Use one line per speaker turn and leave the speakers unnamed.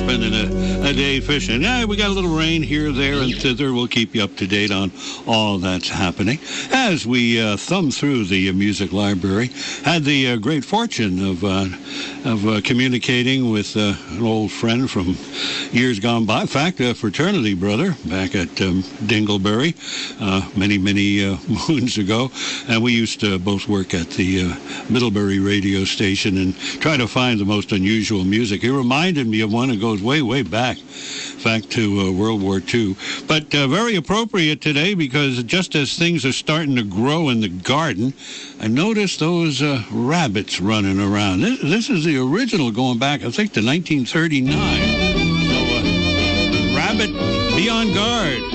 spending a day fishing. Yeah, we got a little rain here, there, and thither. We'll keep you up to date on all that's happening. As we thumb through the music library, had the great fortune of communicating with an old friend from years gone by. In fact, a fraternity brother back at Dingleberry many moons ago. And we used to both work at the Middlebury radio station and try to find the most unusual music. He reminded me of one that goes way back to World War II. But very appropriate today because just as things are starting to grow in the garden, I noticed those rabbits running around. This is the original going back, I think, to 1939. So, rabbit, be on guard.